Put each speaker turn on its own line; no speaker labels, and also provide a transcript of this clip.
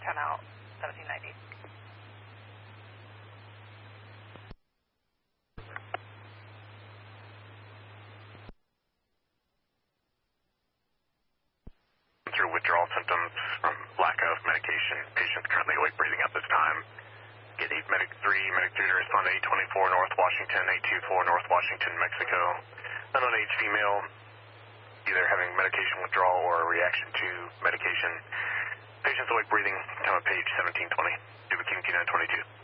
10 out, 1790.
Through withdrawal symptoms from lack of medication. Patient currently awake breathing at this time. Get Medic 3 to respond to 824 North Washington, 824 North Washington, Mexico. Unknown age female, either having medication withdrawal or a reaction to medication. Patient's awake breathing, time of page 1720. Dubuque 922.